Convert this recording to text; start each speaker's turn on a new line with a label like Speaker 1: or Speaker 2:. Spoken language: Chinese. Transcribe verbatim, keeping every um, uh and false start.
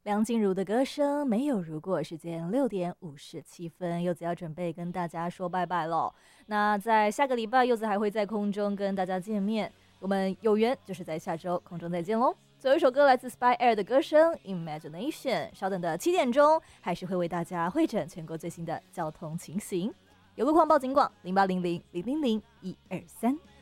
Speaker 1: 梁静茹的歌声没有如果，时间六点五十七分，柚子要准备跟大家说拜拜喽。那在下个礼拜，柚子还会在空中跟大家见面，我们有缘就是在下周空中再见喽。最后一首歌来自 Spy Air 的歌声 Imagination， 稍等的七点钟还是会为大家汇整全国最新的交通情形。有路况报警广零八零零零零零一二三。